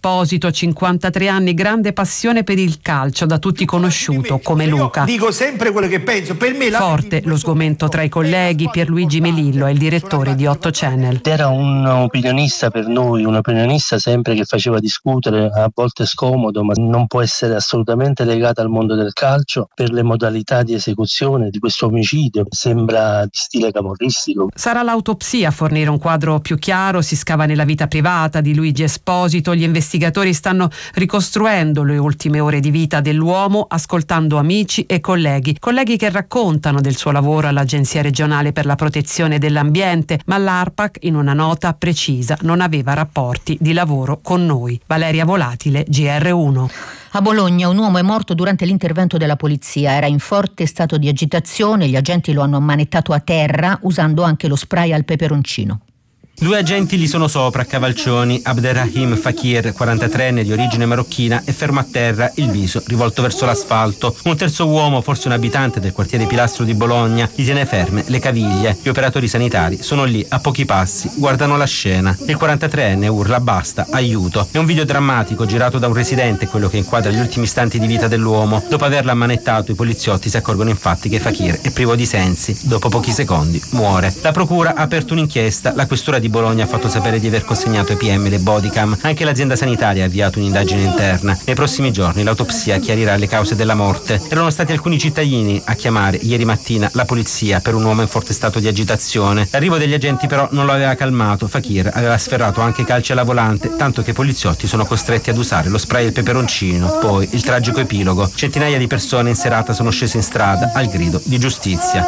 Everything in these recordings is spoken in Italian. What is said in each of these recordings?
Esposito, 53 anni, grande passione per il calcio, da tutti conosciuto come Luca. Dico sempre quello che penso. Per me Forte lo sgomento tra i colleghi. Pierluigi Melillo è il direttore di 8 Channel. Era un opinionista per noi, un opinionista sempre che faceva discutere, a volte scomodo, ma non può essere assolutamente legata al mondo del calcio per le modalità di esecuzione di questo omicidio. Sembra di stile camorristico. Sarà l'autopsia a fornire un quadro più chiaro. Si scava nella vita privata di Luigi Esposito. Gli investigatori stanno ricostruendo le ultime ore di vita dell'uomo, ascoltando amici e colleghi che raccontano del suo lavoro all'Agenzia regionale per la protezione dell'ambiente, ma l'ARPAC in una nota precisa: non aveva rapporti di lavoro con noi. Valeria Volatile, GR1. A Bologna un uomo è morto durante l'intervento della polizia. Era in forte stato di agitazione, gli agenti lo hanno ammanettato a terra usando anche lo spray al peperoncino. 2 agenti gli sono sopra a cavalcioni. Abderrahim Fakir, 43enne di origine marocchina, è fermo a terra, il viso rivolto verso l'asfalto. Un terzo uomo, forse un abitante del quartiere Pilastro di Bologna, gli tiene ferme le caviglie. Gli operatori sanitari sono lì a pochi passi, guardano la scena. Il 43enne urla: basta, aiuto. È un video drammatico girato da un residente, quello che inquadra gli ultimi istanti di vita dell'uomo. Dopo averlo ammanettato, i poliziotti si accorgono infatti che Fakir è privo di sensi. Dopo pochi secondi muore. La procura ha aperto un'inchiesta. La questura di Bologna ha fatto sapere di aver consegnato ai PM le bodycam. Anche l'azienda sanitaria ha avviato un'indagine interna. Nei prossimi giorni l'autopsia chiarirà le cause della morte. Erano stati alcuni cittadini a chiamare ieri mattina la polizia per un uomo in forte stato di agitazione. L'arrivo degli agenti però non lo aveva calmato. Fakir aveva sferrato anche calci alla volante, tanto che i poliziotti sono costretti ad usare lo spray e il peperoncino. Poi il tragico epilogo: centinaia di persone in serata sono scese in strada al grido di giustizia.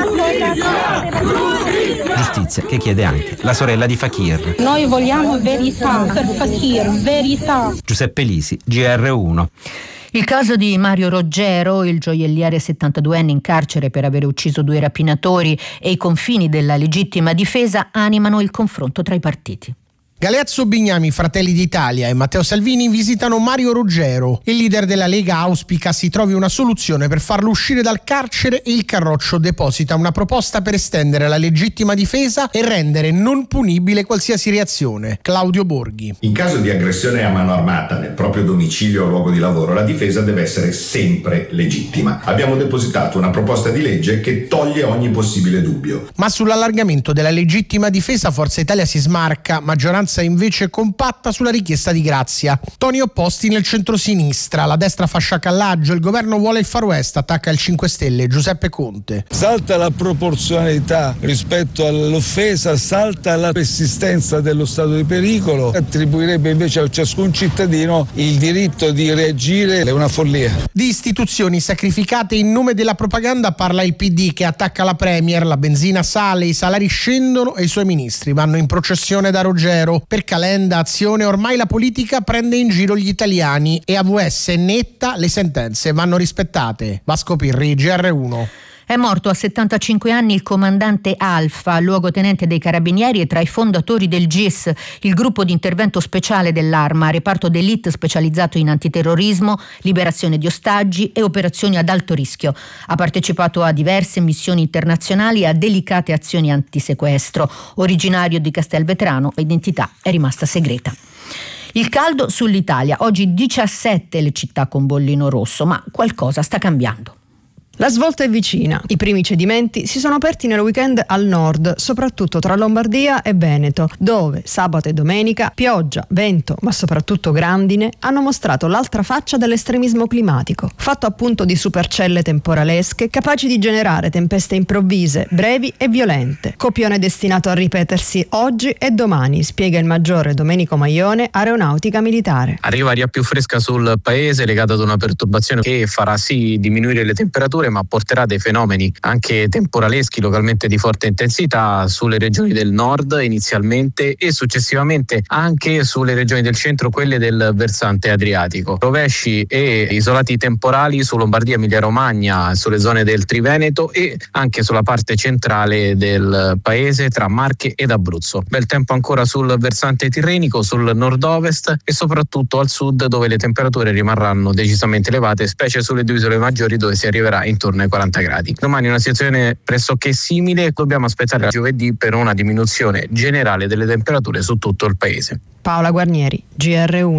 Giustizia che chiede anche la sorella di Fakir. Noi vogliamo verità per Fakir, verità. Giuseppe Lisi, GR1. Il caso di Mario Roggero, il gioielliere 72enne in carcere per aver ucciso 2 rapinatori, e i confini della legittima difesa animano il confronto tra i partiti. Galeazzo Bignami, Fratelli d'Italia, e Matteo Salvini visitano Mario Roggero. Il leader della Lega auspica si trovi una soluzione per farlo uscire dal carcere e il Carroccio deposita una proposta per estendere la legittima difesa e rendere non punibile qualsiasi reazione. Claudio Borghi. In caso di aggressione a mano armata nel proprio domicilio o luogo di lavoro, la difesa deve essere sempre legittima. Abbiamo depositato una proposta di legge che toglie ogni possibile dubbio. Ma sull'allargamento della legittima difesa Forza Italia si smarca, maggioranza invece compatta sulla richiesta di grazia. Toni opposti nel centrosinistra, la destra fa sciacallaggio, il governo vuole il Far West, attacca il 5 Stelle, Giuseppe Conte. Salta la proporzionalità rispetto all'offesa, salta la persistenza dello stato di pericolo, attribuirebbe invece a ciascun cittadino il diritto di reagire, è una follia. Di istituzioni sacrificate in nome della propaganda parla il PD che attacca la Premier, la benzina sale, i salari scendono e i suoi ministri vanno in processione da Roggero. Per Calenda, Azione, ormai la politica prende in giro gli italiani e AVS è netta, le sentenze vanno rispettate. Vasco Pirri, GR1. È morto a 75 anni il comandante Alfa, luogotenente dei Carabinieri e tra i fondatori del GIS, il gruppo di intervento speciale dell'Arma, reparto d'élite specializzato in antiterrorismo, liberazione di ostaggi e operazioni ad alto rischio. Ha partecipato a diverse missioni internazionali e a delicate azioni antisequestro. Originario di Castelvetrano, l'identità è rimasta segreta. Il caldo sull'Italia, oggi 17 le città con bollino rosso, ma qualcosa sta cambiando. La svolta è vicina. I primi cedimenti si sono aperti nel weekend al nord, soprattutto tra Lombardia e Veneto, dove sabato e domenica pioggia, vento, ma soprattutto grandine hanno mostrato l'altra faccia dell'estremismo climatico, fatto appunto di supercelle temporalesche capaci di generare tempeste improvvise, brevi e violente. Copione destinato a ripetersi oggi e domani, spiega il maggiore Domenico Maione, Aeronautica Militare. Arriva aria più fresca sul paese legata ad una perturbazione che farà sì diminuire le temperature, ma porterà dei fenomeni anche temporaleschi localmente di forte intensità sulle regioni del nord inizialmente e successivamente anche sulle regioni del centro, quelle del versante adriatico. Rovesci e isolati temporali su Lombardia, Emilia Romagna, sulle zone del Triveneto e anche sulla parte centrale del paese tra Marche ed Abruzzo. Bel tempo ancora sul versante tirrenico, sul nord-ovest e soprattutto al sud, dove le temperature rimarranno decisamente elevate, specie sulle 2 isole maggiori dove si arriverà intorno ai 40 gradi. Domani una situazione pressoché simile, dobbiamo aspettare giovedì per una diminuzione generale delle temperature su tutto il paese. Paola Guarnieri, GR1.